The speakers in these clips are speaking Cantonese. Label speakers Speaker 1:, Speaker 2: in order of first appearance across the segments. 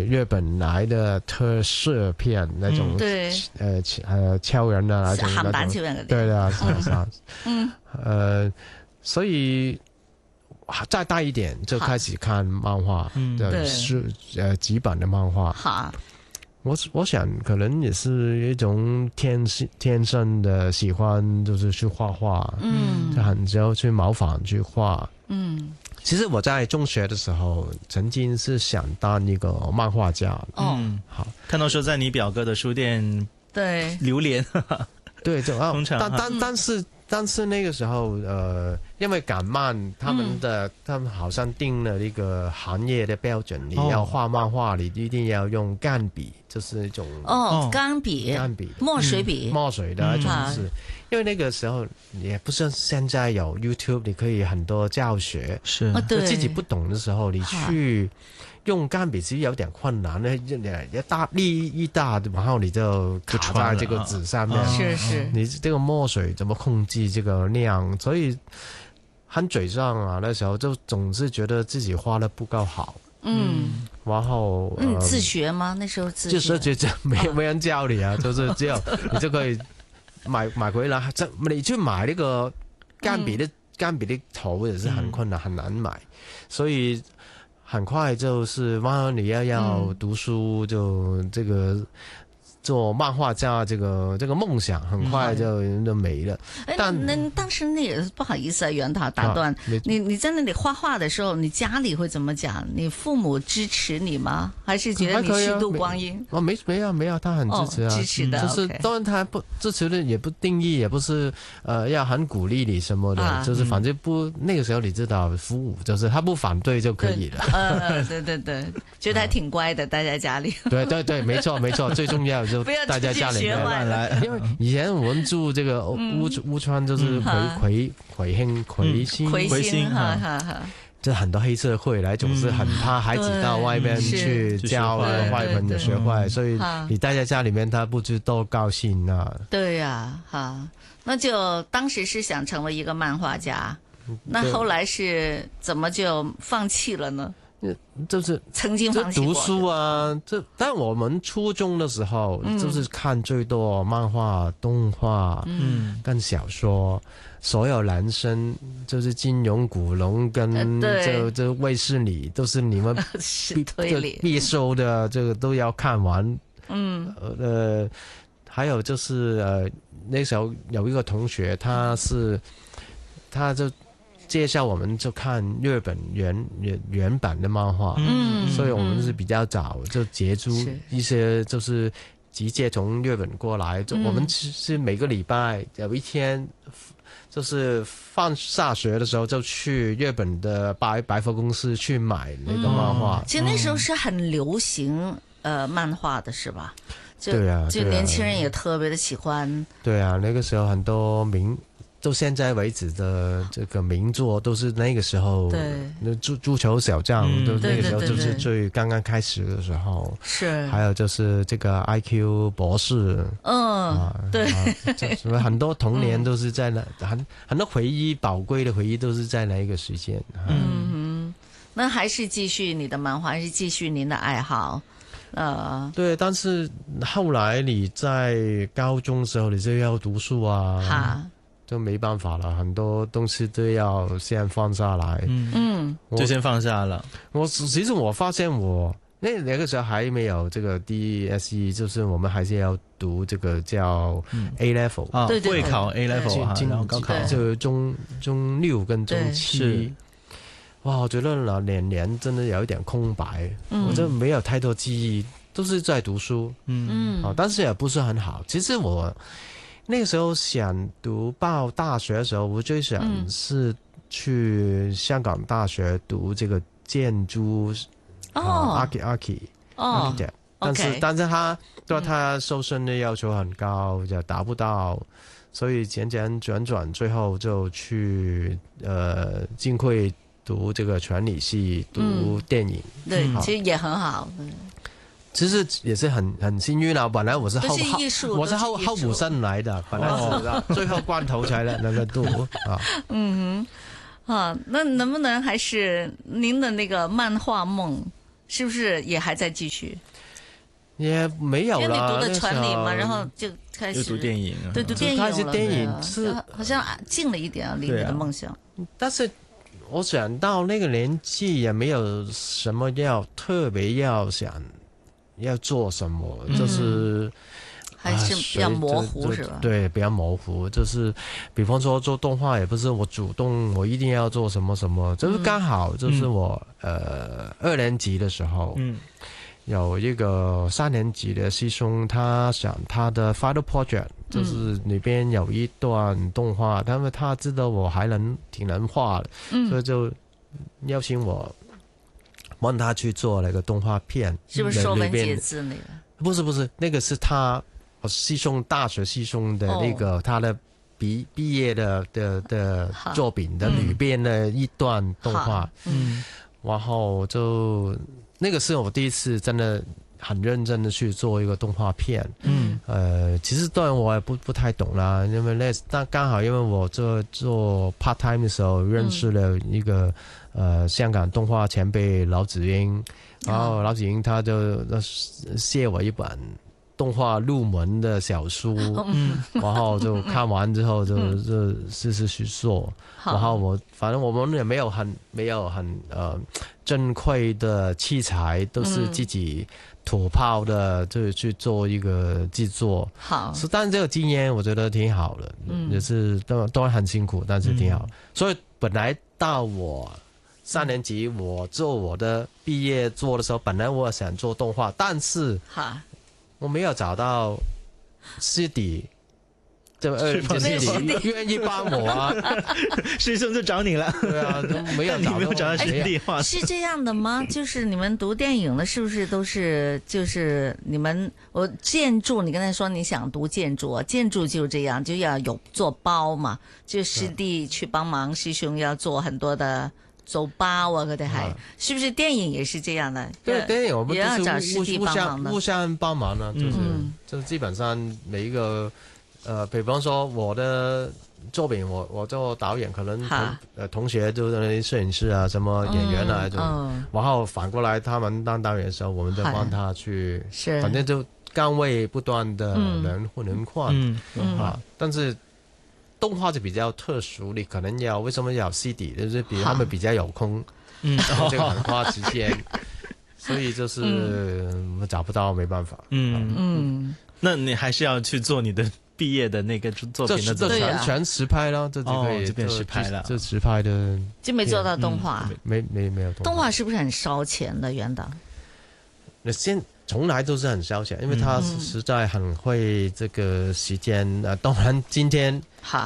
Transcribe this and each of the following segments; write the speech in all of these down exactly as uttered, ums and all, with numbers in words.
Speaker 1: 日本来的特色片那种，
Speaker 2: 对，
Speaker 1: 呃呃超人的那种，
Speaker 2: 鹹蛋超人嗰啲，
Speaker 1: 对的，是是，
Speaker 2: 嗯，
Speaker 1: 呃，所以再大一点就开始看漫画，对，是呃几版的漫画，
Speaker 2: 好。
Speaker 1: 我我想可能也是一种天天生的喜欢，就是去画画，嗯，就很就去模仿去画，嗯。其实我在中学的时候，曾经是想当一个漫画家。
Speaker 3: 哦，好，看到说在你表哥的书店
Speaker 2: 对
Speaker 3: 榴莲，
Speaker 1: 对，就
Speaker 3: 通常，
Speaker 1: 但但但是但是那个时候，呃，因为港漫他们的、嗯、他们好像定了一个行业的标准，你要画漫画，你一定要用钢笔，就是一种
Speaker 2: 哦，钢笔，
Speaker 1: 钢笔，
Speaker 2: 墨水笔，
Speaker 1: 嗯、墨水的那种是。嗯因为那个时候也不像现在有 YouTube， 你可以很多教学，
Speaker 3: 是
Speaker 1: 自己不懂的时候，你去用钢笔其实有点困难，那一大力一大，然后你就卡在这个纸上面，
Speaker 2: 是是，
Speaker 1: 你这个墨水怎么控制这个量？所以很沮丧啊，那时候就总是觉得自己画的不够好。嗯，然后
Speaker 2: 嗯，自学吗？那时候自学，
Speaker 1: 就是觉得没没人教你啊，就是只有你就可以。买买回来，这你去买那个钢笔的钢笔的头也是很困难，很难买，所以很快就是哇，你要要读书，就这个做漫画家这个这个梦想很快就就没了。
Speaker 2: 哎，但那当时那也不好意思啊，袁导打断、啊、你，你在那里画画的时候，你家里会怎么讲？你父母支持你吗？还是觉得你虚度光阴？
Speaker 1: 哦，没没有没有，他很支持啊，
Speaker 2: 哦、支持的，
Speaker 1: 就是、
Speaker 2: okay、
Speaker 1: 当然他不支持的也不定义，也不是呃要很鼓励你什么的，啊、就是反正不、嗯、那个时候你知道服务，就是他不反对就可以了。
Speaker 2: 呃，对对对，觉得还挺乖的，待在家里。
Speaker 1: 对对对，没错没错，最重要就待在家里面来，因为以前我们住这个乌乌川就是葵葵葵兴葵兴
Speaker 2: 葵兴哈哈哈。
Speaker 1: 就很多黑社会来，总是很怕孩子到外面去教坏朋友学坏，所以你待在家里面，他不知多高兴啊。
Speaker 2: 对呀、啊，哈，那就当时是想成为一个漫画家，那后来是怎么就放弃了呢？
Speaker 1: 就是
Speaker 2: 曾经放弃过
Speaker 1: 读书啊，这但我们初中的时候、嗯、就是看最多漫画、动画，嗯，跟小说。所有男生就是金庸、古龙跟这这卫视里都是你们必
Speaker 2: 推理
Speaker 1: 必修的，这个都要看完。嗯，呃，还有就是呃，那时候有一个同学，他是他就介绍我们就看日本原原原版的漫画，嗯，所以我们是比较早就接触一些就是直接从日本过来，就我们是每个礼拜有一天。就是放下学的时候就去日本的百百货公司去买那个漫画、嗯、
Speaker 2: 其实那时候是很流行、嗯、呃漫画的是吧？
Speaker 1: 对啊，
Speaker 2: 就年轻人也特别的喜欢。
Speaker 1: 对啊，那个时候很多名到现在为止的这个名作都是那个时候，对，足足球小将、嗯、都那个时候就是最刚刚开始的时候，
Speaker 2: 是，
Speaker 1: 还有就是这个 I Q 博士，
Speaker 2: 嗯，啊、对，
Speaker 1: 什么、啊、很多童年都是在那，嗯、很很多回忆宝贵的回忆都是在那一个时间。
Speaker 2: 嗯哼，那还是继续你的漫画，还是继续您的爱好？呃，
Speaker 1: 对，但是后来你在高中的时候，你就要读书啊。
Speaker 2: 哈。
Speaker 1: 就没办法了，很多东西都要先放下来。
Speaker 3: 嗯，就先放下了。
Speaker 1: 我其实我发现我那那个时候还没有这个 D S E， 就是我们还是要读这个叫 A level，、
Speaker 3: 嗯、啊，会考 A level 啊，然后高考
Speaker 1: 就中中六跟中七。哇，我觉得那两年真的有一点空白，嗯、我就没有太多记忆，都是在读书。嗯，啊，但是也不是很好。其实我。那个时候想读报大学的时候，我最想是去香港大学读这个建筑哦 ，archi archi architect，但是但是他对他收生的要求很高，就达不到，所以简简转转，最后就去呃浸会读这个传理系，读电影。
Speaker 2: 嗯、对，其实也很好。嗯
Speaker 1: 其实也是很很幸运啦、啊，本来我是后
Speaker 2: 是
Speaker 1: 我是后后补生来的，本来是、哦、最后关头才能够读啊。
Speaker 2: 嗯哼，啊，那能不能还是您的那个漫画梦是不是也还在继续？
Speaker 1: 也没有啦，
Speaker 2: 因为你读的传理嘛，然后就开始
Speaker 3: 读电影，
Speaker 2: 对，读电影了，
Speaker 1: 开始电影是
Speaker 2: 好像近了一点啊，离你的梦想。
Speaker 1: 但是我想到那个年纪也没有什么要特别要想要做什么，嗯、就是。
Speaker 2: 还是比较模糊是吧？
Speaker 1: 对，比较模糊。就是比方说做动画，也不是我主动我一定要做什么什么，就是刚好就是我、嗯、呃二年级的时候，嗯，有一个三年级的师兄，他想他的 final project 就是里边有一段动画，但是他知道我还能挺能画的，嗯，所以就邀请我帮他去做那个动画片。
Speaker 2: 是不是说文解字那个？
Speaker 1: 不是不是，那个是他。我师兄大学师兄的那个、哦、他的毕毕业的的的作品的里边的一段动画，嗯，然后就那个是我第一次真的很认真的去做一个动画片，嗯，呃，其实当然我也不不太懂啦，因为那但刚好因为我做做 part time 的时候认识了一个、嗯、呃香港动画前辈老子英，然后老子英他就借我一本。动画入门的小书，嗯，然后就看完之后就就试试去做，然后我反正我们也没有很没有很呃珍贵的器材，都是自己土炮的，就去做一个制作。好，是但这个经验我觉得挺好的，嗯，也是当当然很辛苦，但是挺好。嗯、所以本来到我三年级我做我的毕业做的时候，本来我想做动画，但是好。我没有找到师弟，这呃师弟愿意帮我啊，
Speaker 3: 师兄就找你了。
Speaker 1: 对啊，都没有找
Speaker 3: 到，没有找到师弟画。
Speaker 2: 是这样的吗？就是你们读电影的，是不是都是就是你们我建筑？你刚才说你想读建筑，建筑就是这样，就要有做包嘛，就师弟去帮忙，师兄要做很多的。走包啊，佢哋係，是不是電影也是這樣的？
Speaker 1: 對，電影我們都
Speaker 2: 是互
Speaker 1: 互相互相幫忙呢，就是、嗯、就基本上每一個，呃，比方說我的作品，我我做導演，可能同呃同學就是那些攝影師啊，什麼演員啊，就、嗯，然後反過來他們當導演的時候，我們就幫他去，是，反正就崗位不斷的輪輪換，嗯嗯啊，但是。動畫就比較特殊，你可能要為什麼要 C D， 就是比如他們比較有空，嗯，然後這個很花時間，所以就是我找不到，沒辦法。
Speaker 3: 嗯嗯，那你還是要去做你的畢業的那個作品的，
Speaker 1: 這全全實拍了，這就可以，
Speaker 3: 哦，這邊實拍了，
Speaker 1: 這實拍的
Speaker 2: 就沒做到動畫，
Speaker 1: 嗯、沒沒沒有動畫。
Speaker 2: 動畫是不是很燒錢的？原檔？
Speaker 1: 那先。從來都是很燒錢，因為他實在很會這個時間。嗯、呃，當然今天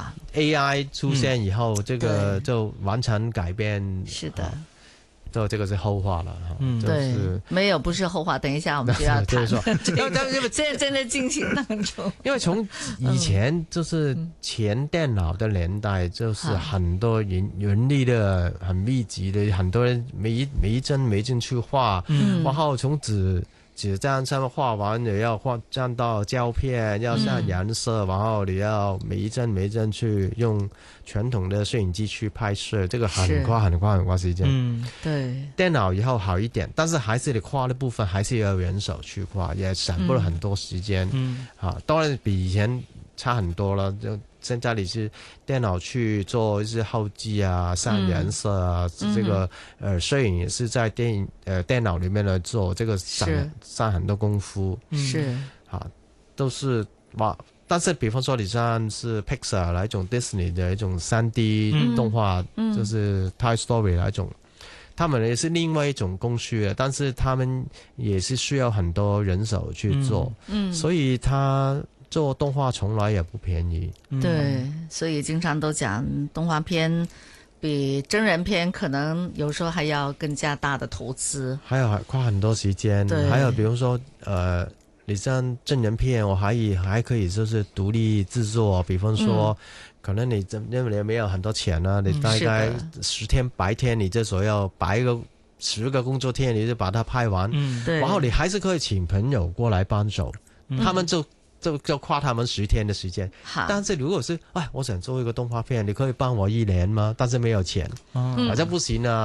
Speaker 1: A I 出現以後，嗯、這個就完全改變。是的，就這個是後話了。
Speaker 2: 嗯，就是、對，沒有不是後話。等一下我們就要談。就是說，因為因為現在正在進行當中。
Speaker 1: 因為從以前就是前電腦的年代，就是很多人人力的很密集的，很多人每一每一幀每一幀去畫，嗯、然後從紙。紙張上面畫完，你要畫站到膠片，要上顏色、嗯，然後你要每一幀每一幀去用傳統的攝影機去拍攝，這個很花很花很花時間。
Speaker 2: 嗯，對。
Speaker 1: 電腦以後好一點，但是還是你畫的部分還是要人手去畫，也省不了很多時間。嗯，啊，當然比以前差很多了。就現在你是電腦去做一些後期啊、上顏色啊，嗯、這個呃攝影也是在電影呃電腦裏面來做，這個省省很多功夫。
Speaker 2: 是
Speaker 1: 啊，都是哇。但是比方說你像是 Pixar 那一種 Disney 的一種三 D 動畫，嗯、就是 Toy Story 那一種，他們也是另外一種工序，但是他們也是需要很多人手去做，嗯，所以他。做動畫從來也不便宜，
Speaker 2: 對，所以經常都講動畫片比真人片可能有時候還要更加大的投資，
Speaker 1: 還有花很多時間，還有比如說，呃，你像真人片，我還可以還可以就是獨立製作，比方說，嗯、可能你因為你沒有很多錢啊，你大概十天白天你就所要擺一個十個工作天，你就把它拍完，嗯，對，然後你還是可以請朋友過來幫手，嗯、他們就。就就跨他們十天的時間，但是如果是，哎，我想做一個動畫片，你可以幫我一年嗎？但是沒有錢，好像不行啊。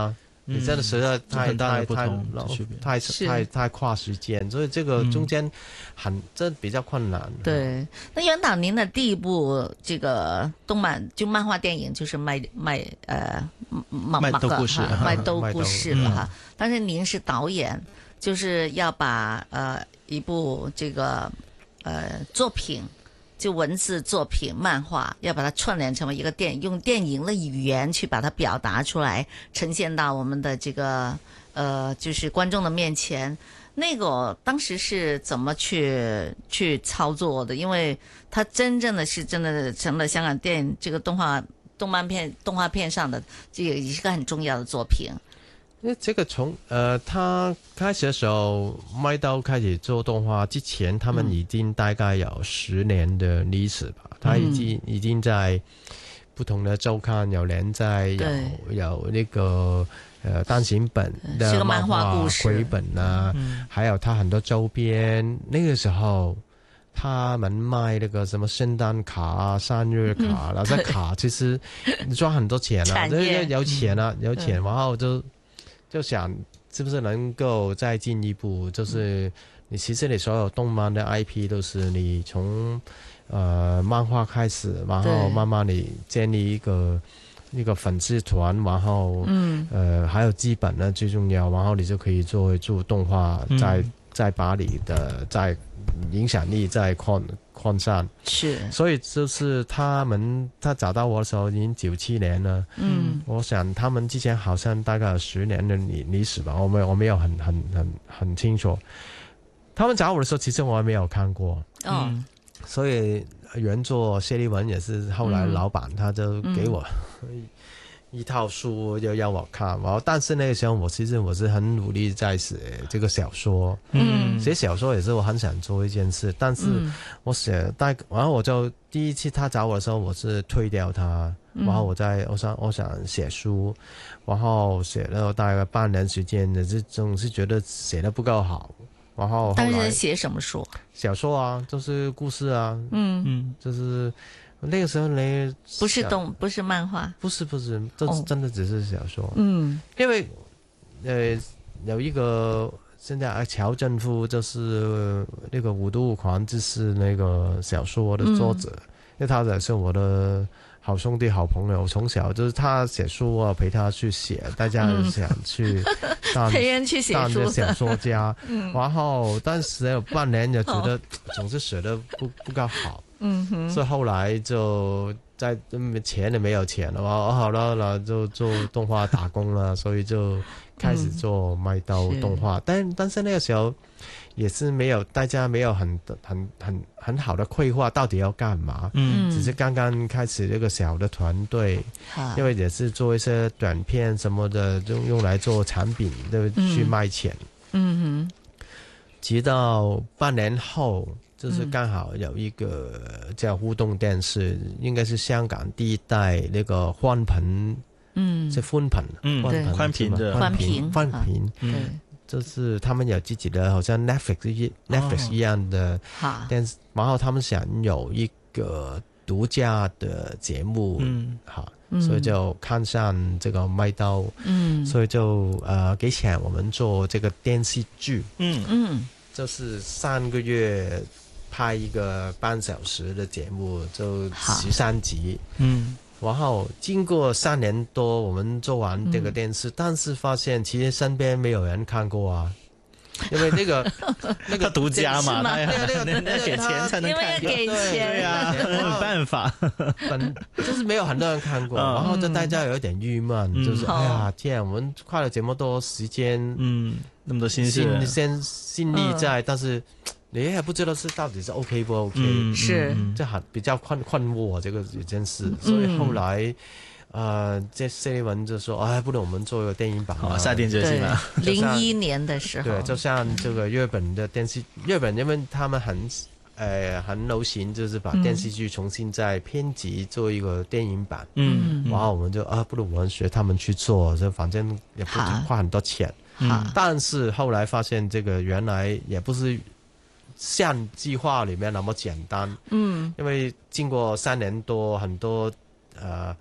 Speaker 1: 你真的实在太
Speaker 3: 很大的不
Speaker 1: 太
Speaker 3: 同的区别，
Speaker 1: 太太太太跨时间，所以这个中间很、嗯、这比较困难。
Speaker 2: 对，那袁导您的第一部这个动漫就漫画电影就是卖卖呃
Speaker 3: 麦兜故事，
Speaker 2: 麦兜故事了哈。
Speaker 3: 嗯、
Speaker 2: 但是您是导演，就是要把呃一部这个呃作品。就文字作品漫画要把它串联成为一个电影，用电影的语言去把它表达出来，呈现到我们的这个呃就是观众的面前。那个当时是怎么去去操作的？因为它真正的是真的成了香港电影这个动画动漫片动画片上的这个也是个很重要的作品。
Speaker 1: 因为这个从呃，他开始的时候，麦兜开始做动画之前，他们已经大概有十年的历史吧。嗯、他已经已经在不同的周刊有连载，有有那个呃单行本的漫画绘本啊，嗯、还有他很多周边。那个时候，他们卖那个什么圣诞卡啊、生日卡，嗯、然后这卡其实你赚很多钱啊，这有钱啊，有钱，然后就。就想是不是能够再进一步，就是你其实你所有动漫的 I P 都是你从呃漫画开始，然后慢慢你建立一个一个粉丝团，然后嗯呃还有基本的最重要，然后你就可以做做动画，再、嗯、再把你的再影响力再扩扩散。
Speaker 2: 是，
Speaker 1: 所以就是他们他找到我的时候已经九七年了。嗯，我想他们之前好像大概有十年的历历史吧，我没有我没有很很很很清楚。他们找我的时候，其实我还没有看过。嗯，所以原作谢立文也是后来老板，他就给我、嗯、一套书就让我看，然后但是那个时候我其实我是很努力在写这个小说，嗯，写小说也是我很想做一件事，但是我写大，然后我就第一次他找我的时候，我是推掉他，然后我在我想我想写书，然后写了大概半年时间，也是总是觉得写得不够好，然后后来
Speaker 2: 当时写什么书？
Speaker 1: 小说啊，就是故事啊，嗯嗯，就是。那个时候呢，
Speaker 2: 不是动，不是漫画，
Speaker 1: 不是不是，这真的只是小说。哦、嗯，因为呃有一个现在啊乔振夫就是那个《五毒五狂之事》那个小说的作者，嗯、因为他也是我的好兄弟好朋友，从小就是他写书啊，陪他去写，大家想去当
Speaker 2: 陪人去写书的
Speaker 1: 小说家，嗯、然后但是有半年就觉得总是写的不不够好。嗯哼，所以后来就在钱也没有钱了嘛，哦好了，然后就做动画打工了，所以就开始做麦兜动画。嗯、但但是那个时候也是没有大家没有很很很很好的规划，到底要干嘛？嗯，只是刚刚开始这个小的团队，嗯、因为也是做一些短片什么的，就用来做产品，就去卖钱。嗯哼，直到半年后。就是刚好有一个叫互动电视，嗯、应该是香港第一代那个寬頻，嗯，是寬頻，
Speaker 3: 嗯，對，寬頻的
Speaker 2: 寬頻，
Speaker 1: 寬頻，嗯，就是他们有自己的，好像 Netflix 一、哦、Netflix 一样的电视，然后他们想有一个独家的节目，嗯，好，所以就看上这个麦兜，嗯，所以就呃给钱我们做这个电视剧，嗯嗯，就是三个月。拍一个半小时的节目，就十三集。嗯，然后经过三年多，我们做完这个电视，嗯、但是发现其实身边没有人看过啊，因为那个那个
Speaker 3: 独家嘛，
Speaker 1: 那个那个
Speaker 3: 那个给钱才能看，
Speaker 2: 因为给钱，
Speaker 3: 对呀，没有办法，
Speaker 1: 本就是没有很多人看过，然后就大家有一点郁闷，嗯、就是哎呀天，我们花了这么多时间，
Speaker 3: 嗯，那么多心思、
Speaker 1: 心心力在，嗯、但是。你也不知道是到底是 OK 不 OK，
Speaker 2: 嗯、是
Speaker 1: 这很比较困困惑这个一件事，嗯、所以后来，呃，这谢立文就说，哎，不如我们做一个电影版啊，
Speaker 3: 下定决心了。
Speaker 2: 零一年的时候，
Speaker 1: 对，就像这个日本的电视，日本因为他们很呃很流行，就是把电视剧重新再编辑做一个电影版，嗯，然后我们就啊，不如我们学他们去做，就反正也不花很多钱，嗯，但是后来发现这个原来也不是。像计划里面那么简单，嗯，因为经过三年多，很多呃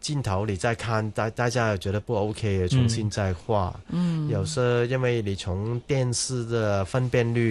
Speaker 1: 镜頭你再看，大大家又覺得不 OK 嘅，重新再畫。嗯，有時因為你從電視的分辨率